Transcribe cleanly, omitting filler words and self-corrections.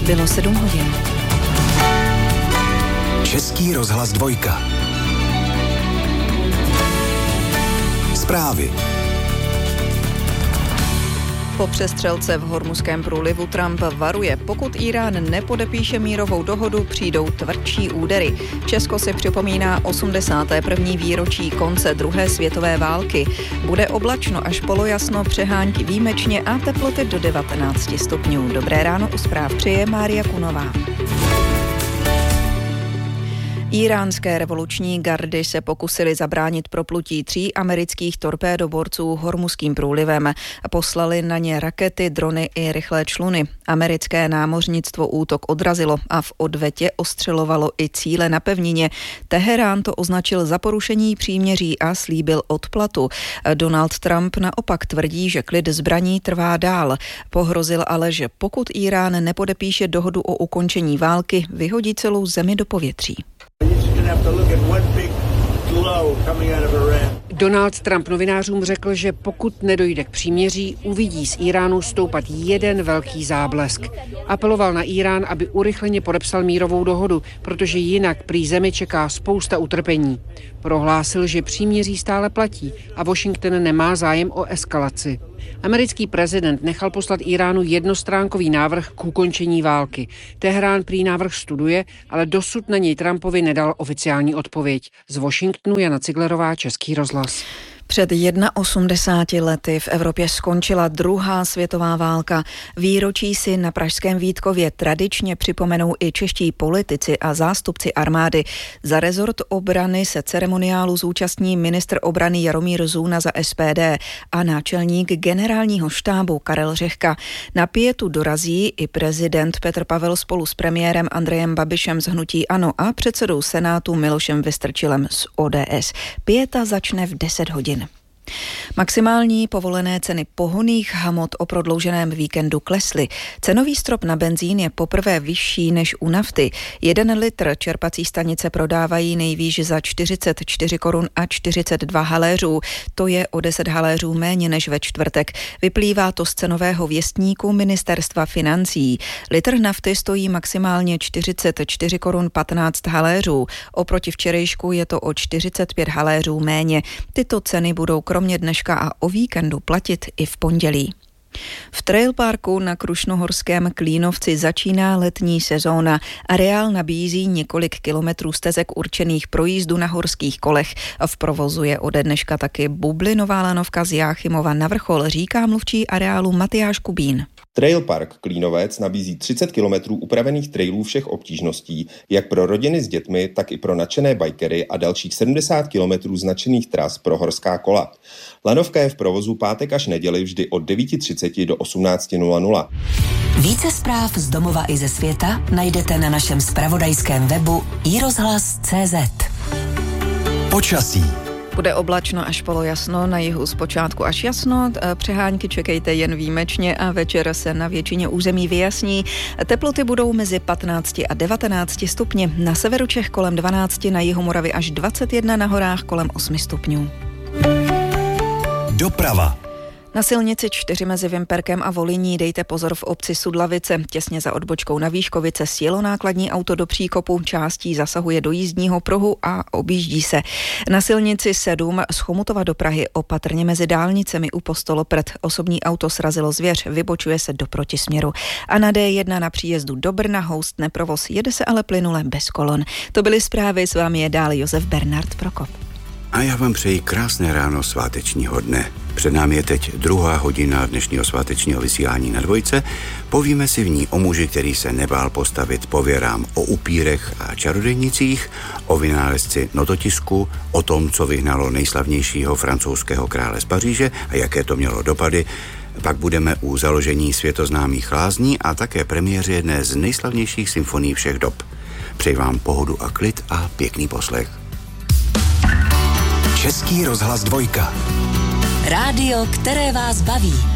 Bylo 7 hodin. Český rozhlas 2. Zprávy. Po přestřelce v Hormuzském průlivu Trump varuje, pokud Irán nepodepíše mírovou dohodu, přijdou tvrdší údery. Česko si připomíná 81. výročí konce druhé světové války. Bude oblačno až polojasno, přehánky výjimečně a teploty do 19 stupňů. Dobré ráno, u zpráv přeje Mária Kunová. Íránské revoluční gardy se pokusili zabránit proplutí 3 amerických torpédoborců Hormuzským průlivem. Poslali na ně rakety, drony i rychlé čluny. Americké námořnictvo útok odrazilo a v odvetě ostřelovalo i cíle na pevnině. Teherán to označil za porušení příměří a slíbil odplatu. Donald Trump naopak tvrdí, že klid zbraní trvá dál. Pohrozil ale, že pokud Irán nepodepíše dohodu o ukončení války, vyhodí celou zemi do povětří. Donald Trump novinářům řekl, že pokud nedojde k příměří, uvidí z Iránu stoupat jeden velký záblesk. Apeloval na Irán, aby urychleně podepsal mírovou dohodu, protože jinak prý zemi čeká spousta utrpení. Prohlásil, že příměří stále platí a Washington nemá zájem o eskalaci. Americký prezident nechal poslat Iránu jednostránkový návrh k ukončení války. Teherán prý návrh studuje, ale dosud na něj Trumpovi nedal oficiální odpověď. Z Washingtonu Jana Ciglerová, Český rozhlas. Před 81 lety v Evropě skončila druhá světová válka. Výročí si na pražském Vítkově tradičně připomenou i čeští politici a zástupci armády. Za rezort obrany se ceremoniálu zúčastní ministr obrany Jaromír Zůna za SPD a náčelník generálního štábu Karel Řehka. Na pietu dorazí i prezident Petr Pavel spolu s premiérem Andrejem Babišem z hnutí ANO a předsedou Senátu Milošem Vystrčilem z ODS. Pieta začne v 10 hodin. Maximální povolené ceny pohonných hmot o prodlouženém víkendu klesly. Cenový strop na benzín je poprvé vyšší než u nafty. 1 litr čerpací stanice prodávají nejvýš za 44 korun a 42 haléřů. To je o 10 haléřů méně než ve čtvrtek. Vyplývá to z cenového věstníku Ministerstva financí. Litr nafty stojí maximálně 44 korun 15 haléřů. Oproti včerejšku je to o 45 haléřů méně. Tyto ceny budou kromě dneška a o víkendu platit i v pondělí. V trailparku na Krušnohorském Klínovci začíná letní sezóna. Areál nabízí několik kilometrů stezek určených pro jízdu na horských kolech. V provozu je ode dneška taky bublinová lanovka z Jáchymova na vrchol, říká mluvčí areálu Matyáš Kubín. Trailpark Klínovec nabízí 30 kilometrů upravených trailů všech obtížností, jak pro rodiny s dětmi, tak i pro nadšené bikery a dalších 70 kilometrů značených tras pro horská kola. Lanovka je v provozu pátek až neděli vždy od 9:30 do 18:00. Více zpráv z domova i ze světa najdete na našem zpravodajském webu iRozhlas.cz. Počasí. Bude oblačno až polojasno, na jihu zpočátku až jasno, přehánky čekejte jen výjimečně a večer se na většině území vyjasní. Teploty budou mezi 15 a 19 stupně, na severu Čech kolem 12, na jihu Moravy až 21, na horách kolem 8 stupňů. Doprava. Na silnici 4 mezi Vimperkem a Volyní dejte pozor v obci Sudlavice. Těsně za odbočkou na Výškovice sjelo nákladní auto do příkopu, částí zasahuje do jízdního pruhu a objíždí se. Na silnici 7 z Chomutova do Prahy opatrně mezi dálnicemi u Postoloprt. Osobní auto srazilo zvěř, vybočuje se do protisměru. A na D1 na příjezdu do Brna houstne provoz, jede se ale plynule bez kolon. To byly zprávy, s vámi je dál Josef Bernard Prokop. A já vám přeji krásné ráno svátečního dne. Před námi je teď 2. hodina dnešního svátečního vysílání na Dvojce. Povíme si v ní o muži, který se nebál postavit pověrám, o upírech a čarodějnicích, o vynálezci nototisku, o tom, co vyhnalo nejslavnějšího francouzského krále z Paříže a jaké to mělo dopady. Pak budeme u založení světoznámých lázní a také premiéře jedné z nejslavnějších symfonií všech dob. Přeji vám pohodu a klid a pěkný poslech. Český rozhlas 2. Rádio, které vás baví.